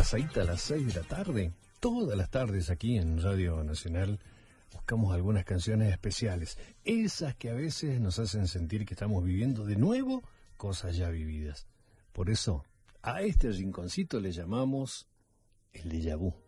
pasadita a las 6 de la tarde. Todas las tardes aquí en Radio Nacional buscamos algunas canciones especiales. Esas que a veces nos hacen sentir que estamos viviendo de nuevo cosas ya vividas. Por eso, a este rinconcito le llamamos el déjà vu.